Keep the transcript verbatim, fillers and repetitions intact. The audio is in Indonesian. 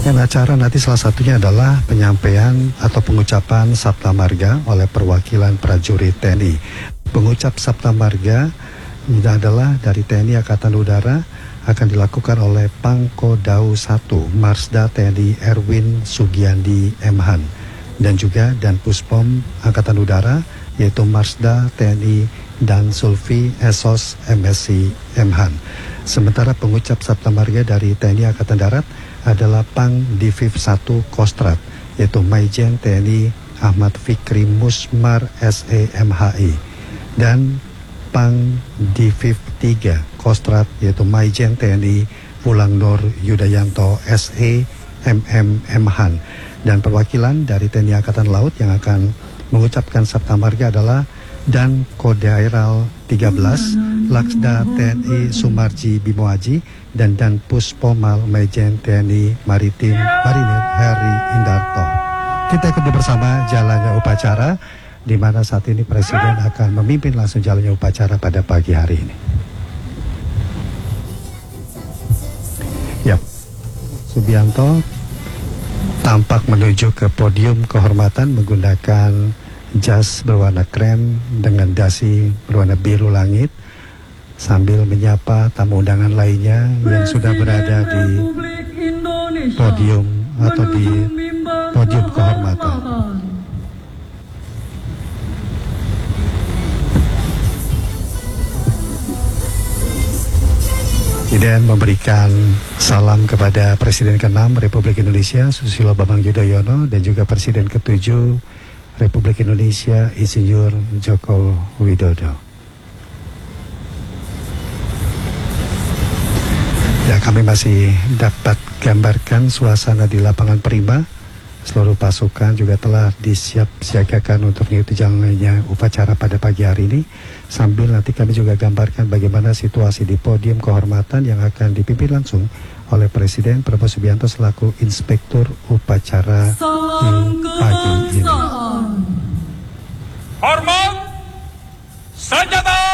Rangkaian acara nanti salah satunya adalah penyampaian atau pengucapan Sabta Marga oleh perwakilan prajurit T N I. Pengucap Sabta Marga ini adalah dari T N I Angkatan Udara, akan dilakukan oleh Pangkodau satu Marsda T N I Erwin Sugiandi M Han, dan juga Dan Puspom Angkatan Udara yaitu Marsda T N I dan Sulfi Esos M Si M Han. Sementara pengucap Sabta Marga dari T N I Angkatan Darat adalah Pang Diviv satu Kostrat yaitu Maijen T N I Ahmad Fikri Musmar S E M H I, dan Pang Diviv tiga Kostrat yaitu Maijen T N I Wulang Nur Yudayanto S E M M M Han. Dan perwakilan dari T N I Angkatan Laut yang akan mengucapkan Sabta Marga adalah Dan Kodaeral tiga belas Laksda T N I Sumarji Bimoaji dan Dan Puspomal Maijen T N I Maritim Marinir Heri Indarto. Kita ikuti bersama jalannya upacara, di mana saat ini Presiden akan memimpin langsung jalannya upacara pada pagi hari ini. Yap, Subianto tampak menuju ke podium kehormatan menggunakan jas berwarna krem dengan dasi berwarna biru langit, sambil menyapa tamu undangan lainnya yang sudah berada di podium atau di podium kehormatan. Kemudian memberikan salam kepada Presiden keenam Republik Indonesia Susilo Bambang Yudhoyono dan juga Presiden ketujuh Republik Indonesia Insinyur Joko Widodo. Ya, kami masih dapat gambarkan suasana di lapangan Prima. Seluruh pasukan juga telah disiap-siagakan untuk mengikuti jalannya upacara pada pagi hari ini. Sambil nanti kami juga gambarkan bagaimana situasi di podium kehormatan yang akan dipimpin langsung oleh Presiden Prabowo Subianto selaku Inspektur Upacara di pagi ini. Hormat, senjata!